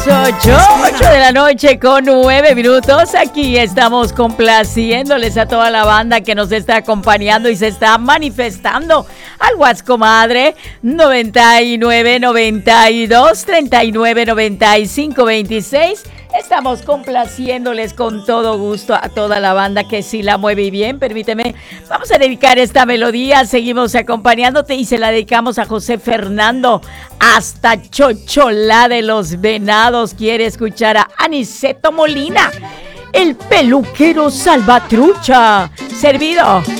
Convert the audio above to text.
8 de la noche con 9 minutos. Aquí estamos complaciéndoles a toda la banda que nos está acompañando y se está manifestando al WhatsApp, comadre, 99 92 39 95 26. Estamos complaciéndoles con todo gusto a toda la banda que sí la mueve bien. Permíteme, vamos a dedicar esta melodía. Seguimos acompañándote y se la dedicamos a José Fernando hasta Chocholá de los Venados. Quiere escuchar a Aniceto Molina, el peluquero Salvatrucha. Servido.